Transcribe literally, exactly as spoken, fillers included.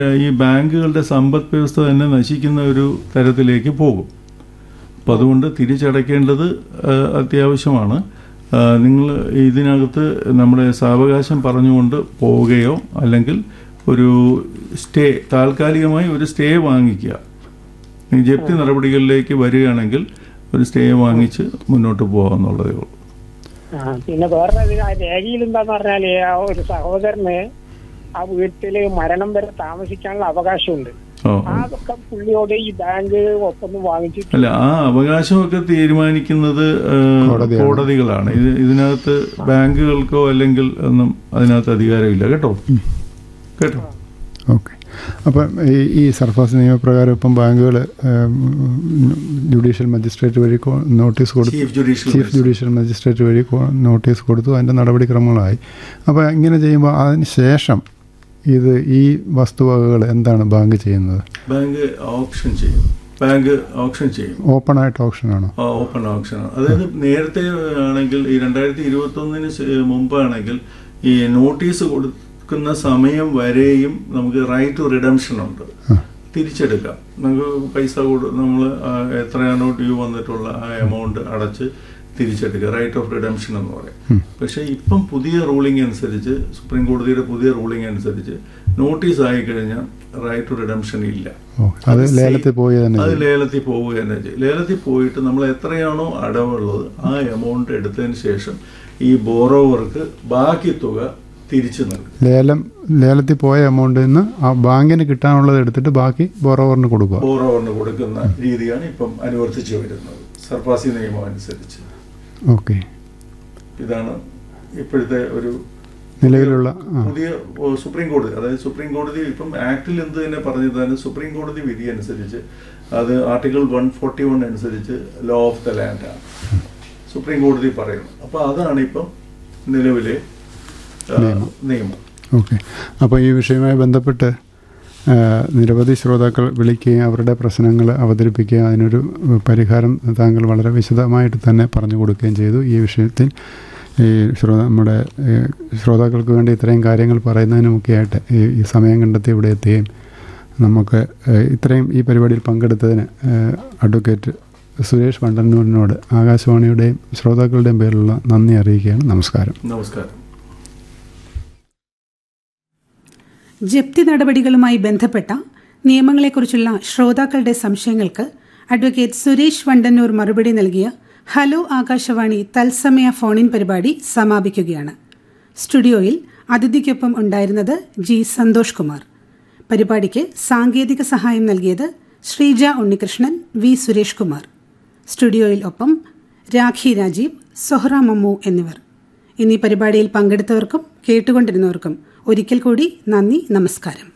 ഈ ബാങ്കുകളുടെ സമ്പദ് വ്യവസ്ഥ തന്നെ നശിക്കുന്ന ഒരു തരത്തിലേക്ക് പോകും. അപ്പം അതുകൊണ്ട് തിരിച്ചടയ്ക്കേണ്ടത് അത്യാവശ്യമാണ്. നിങ്ങൾ ഇതിനകത്ത് നമ്മുടെ സാവകാശം പറഞ്ഞുകൊണ്ട് പോവുകയോ അല്ലെങ്കിൽ ഒരു സ്റ്റേ, താൽക്കാലികമായി ഒരു സ്റ്റേ വാങ്ങിക്കുക. ജപ്തി നടപടികളിലേക്ക് വരികയാണെങ്കിൽ ഒരു സ്റ്റേ വാങ്ങിച്ച് മുന്നോട്ട് പോകാമെന്നുള്ളതേ ഉള്ളൂ. പിന്നെ വേറെ രേഖയിൽ എന്താന്ന് പറഞ്ഞാല് ആ ഒരു സഹോദരന് ആ വീട്ടില് മരണം വരെ താമസിക്കാനുള്ള അവകാശമുണ്ട്. അതൊക്കെ പുള്ളിയോട് ഈ ബാങ്ക് ഒപ്പം വാങ്ങിച്ചു. അല്ല, ആ അവകാശമൊക്കെ തീരുമാനിക്കുന്നത് കോടതികളാണ്. ഇത് ഇതിനകത്ത് ബാങ്കുകൾക്കോ അല്ലെങ്കിൽ ഒന്നും അതിനകത്ത് അധികാരമില്ല. കേട്ടോ കേട്ടോ ഓക്കെ. അപ്പം ഈ ഈ സർഫാസ് നിയമപ്രകാരം ഇപ്പം ബാങ്കുകൾ ജുഡീഷ്യൽ മജിസ്ട്രേറ്റ് വഴി നോട്ടീസ് കൊടുത്തു, ചീഫ് ജുഡീഷ്യൽ മജിസ്ട്രേറ്റ് വഴി നോട്ടീസ് കൊടുത്തു, അതിൻ്റെ നടപടിക്രമങ്ങളായി. അപ്പോൾ ഇങ്ങനെ ചെയ്യുമ്പോൾ അതിന് ശേഷം ഇത് ഈ വസ്തുവകകൾ എന്താണ് ബാങ്ക് ചെയ്യുന്നത്? ബാങ്ക് ഓപ്ഷൻ ചെയ്യും. ബാങ്ക് ഓപ്ഷൻ ചെയ്യും. ഓപ്പൺ ആയിട്ട് ഓപ്ഷനാണോ? ഓപ്പൺ ഓപ്ഷനാണ്. അതായത് നേരത്തെ ആണെങ്കിൽ ഈ രണ്ടായിരത്തി ഇരുപത്തി ഒന്നിന് മുമ്പാണെങ്കിൽ ഈ നോട്ടീസ് കൊടുക്കുന്ന സമയം വരെയും നമുക്ക് റൈറ്റ് ടു റിഡംഷൻ ഉണ്ട്. തിരിച്ചെടുക്കാം. നമുക്ക് പൈസ കൊടു നമ്മൾ എത്രയാണോ ഡ്യൂ വന്നിട്ടുള്ള ആ എമൗണ്ട് അടച്ച് തിരിച്ചെടുക്കുക. റൈറ്റ് ഓഫ് റിഡംഷൻ എന്ന് പറയും. പക്ഷേ ഇപ്പം പുതിയ റൂളിംഗ് അനുസരിച്ച്, സുപ്രീം കോടതിയുടെ പുതിയ റൂളിംഗ് അനുസരിച്ച് നോട്ടീസ് ആയി കഴിഞ്ഞാൽ റൈറ്റ് ടു റിഡംഷൻ ഇല്ല. അത് ലേലത്തിൽ പോയി അത് ലേലത്തിൽ പോവുക തന്നെ ചെയ്യും. ലേലത്തിൽ പോയിട്ട് നമ്മൾ എത്രയാണോ അടവുള്ളത് ആ എമൗണ്ട് എടുത്തതിന് ശേഷം ഈ ബോറോവർക്ക് ബാക്കി തുക തിരിച്ചു നൽകും. ലേലം ലേലത്തിൽ പോയ എമൗണ്ടിൽ നിന്ന് ആ ബാങ്കിന് കിട്ടാനുള്ളത് എടുത്തിട്ട് ബാക്കി ബോറോവറിന് കൊടുക്കുക. ബോറോവറിന് കൊടുക്കുന്ന രീതിയാണ് ഇപ്പം അനുവർത്തിച്ചു വരുന്നത് സർഫാസി നിയമം അനുസരിച്ച്. ഓക്കെ, ഇതാണ് ഇപ്പോഴത്തെ ഒരു നിലവിലുള്ള പുതിയ സുപ്രീം കോടതി. അതായത് സുപ്രീം കോടതി ഇപ്പം ആക്ടിൽ എന്ത് തന്നെ പറഞ്ഞതാണ്, സുപ്രീം കോടതി വിധി അനുസരിച്ച് അത് ആർട്ടിക്കിൾ വൺ ഫോർട്ടി വൺ അനുസരിച്ച് ലോ ഓഫ് ദ ലാൻഡ് ആണ് സുപ്രീം കോടതി പറയുന്നത്. അപ്പോൾ അതാണ് ഇപ്പം നിലവിലെ നിയമം. ഓക്കെ. അപ്പോൾ ഈ വിഷയവുമായി ബന്ധപ്പെട്ട് നിരവധി ശ്രോതാക്കൾ വിളിക്കുകയും അവരുടെ പ്രശ്നങ്ങൾ അവതരിപ്പിക്കുകയും അതിനൊരു പരിഹാരം താങ്കൾ വളരെ വിശദമായിട്ട് തന്നെ പറഞ്ഞു കൊടുക്കുകയും ചെയ്തു. ഈ വിഷയത്തിൽ ഈ ശ്രോത നമ്മുടെ ശ്രോതാക്കൾക്ക് വേണ്ടി ഇത്രയും കാര്യങ്ങൾ പറയുന്നതിനുമൊക്കെയായിട്ട് ഈ സമയം കണ്ടെത്തി ഇവിടെ എത്തുകയും നമുക്ക് ഇത്രയും ഈ പരിപാടിയിൽ പങ്കെടുത്തതിന് അഡ്വക്കേറ്റ് സുരേഷ് വണ്ടന്നൂരിനോട് ആകാശവാണിയുടെയും ശ്രോതാക്കളുടെയും പേരിലുള്ള നന്ദി അറിയിക്കുകയാണ്. നമസ്കാരം. നമസ്കാരം. ജപ്തി നടപടികളുമായി ബന്ധപ്പെട്ട നിയമങ്ങളെക്കുറിച്ചുള്ള ശ്രോതാക്കളുടെ സംശയങ്ങൾക്ക് അഡ്വക്കേറ്റ് സുരേഷ് വണ്ടന്നൂർ മറുപടി നൽകിയ ഹലോ ആകാശവാണി തത്സമയ ഫോണിൻ പരിപാടി സമാപിക്കുകയാണ്. സ്റ്റുഡിയോയിൽ അതിഥിക്കൊപ്പം ഉണ്ടായിരുന്നത് ജി സന്തോഷ് കുമാർ. പരിപാടിക്ക് സാങ്കേതിക സഹായം നൽകിയത് ശ്രീജ ഉണ്ണികൃഷ്ണൻ, വി സുരേഷ് കുമാർ. സ്റ്റുഡിയോയിൽ ഒപ്പം രാഖി രാജീവ്, സൊഹ്റ മമ്മു എന്നിവർ. ഇന്നീ പരിപാടിയിൽ പങ്കെടുത്തവർക്കും കേട്ടുകൊണ്ടിരുന്നവർക്കും ഒരിക്കൽ കൂടി നന്ദി, നമസ്കാരം.